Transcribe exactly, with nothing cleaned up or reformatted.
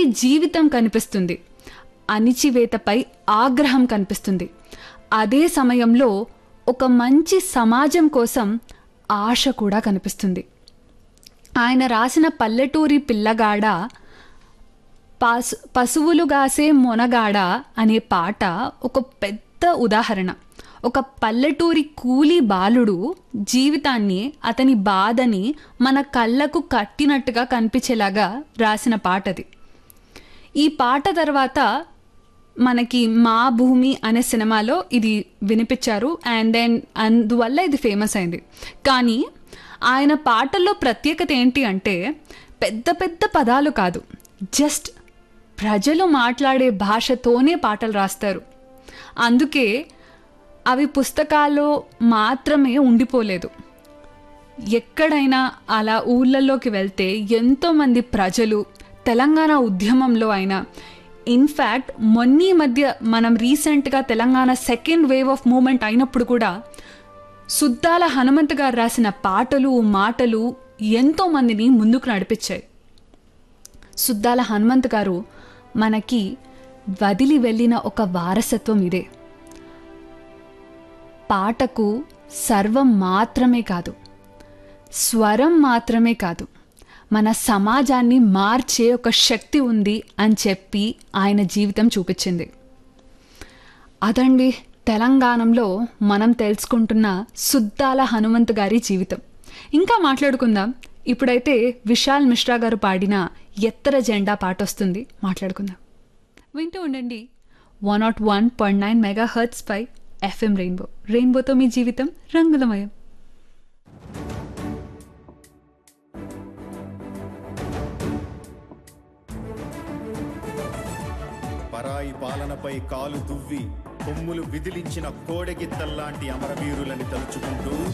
జీవితం కనిపిస్తుంది, అణిచివేతపై ఆగ్రహం కనిపిస్తుంది. అదే సమయంలో ఒక మంచి సమాజం కోసం ఆశ కూడా కనిపిస్తుంది. ఆయన రాసిన పల్లెటూరి పిల్లగాడ, పశు పశువులు గాసే మొనగాడ అనే పాట ఒక పెద్ద ఉదాహరణ. ఒక పల్లెటూరి కూలి బాలుడు జీవితాన్ని, అతని బాధని మన కళ్ళకు కట్టినట్టుగా కనిపించేలాగా రాసిన పాట అది. ఈ పాట తర్వాత మనకి మా భూమి అనే సినిమాలో ఇది వినిపించారు, అండ్ దెన్ అందువల్ల ఇది ఫేమస్ అయింది. కానీ ఆయన పాటల్లో ప్రత్యేకత ఏంటి అంటే పెద్ద పెద్ద పదాలు కాదు, జస్ట్ ప్రజలు మాట్లాడే భాషతోనే పాటలు రాస్తారు. అందుకే అవి పుస్తకాల్లో మాత్రమే ఉండిపోలేదు. ఎక్కడైనా అలా ఊళ్ళల్లోకి వెళ్తే ఎంతోమంది ప్రజలు తెలంగాణ ఉద్యమంలో అయినా, ఇన్ఫ్యాక్ట్ మొన్నీ మధ్య మనం రీసెంట్గా Telangana second wave of moment అయినప్పుడు కూడా సుద్దాల హనుమంత్ గారు రాసిన పాటలు మాటలు ఎంతోమందిని ముందుకు నడిపించాయి. సుద్దాల హనుమంత్ గారు మనకి వదిలి వెళ్ళిన ఒక వారసత్వం ఇదే. పాటకు సర్వం మాత్రమే కాదు, స్వరం మాత్రమే కాదు, మన సమాజాన్ని మార్చే ఒక శక్తి ఉంది అని చెప్పి ఆయన జీవితం చూపించింది. అదండి తెలంగాణలో మనం తెలుసుకుంటున్న సుద్దాల హనుమంత్ గారి జీవితం. ఇంకా మాట్లాడుకుందాం. ఇప్పుడైతే విశాల్ మిశ్రా గారు పాడిన ఎత్తర జెండా పాట వస్తుంది, మాట్లాడుకుందాం. వింటూ ఉండండి one not one point nine mega hurts pi FM rainbow. రెయిన్బోతో మీ జీవితం రంగులమయం. పరాయి పాలనపై కాలు దువ్వి కొమ్ములు విదిలించిన కోడెగిత్తల్లాంటి అమరవీరులని తలుచుకుంటూ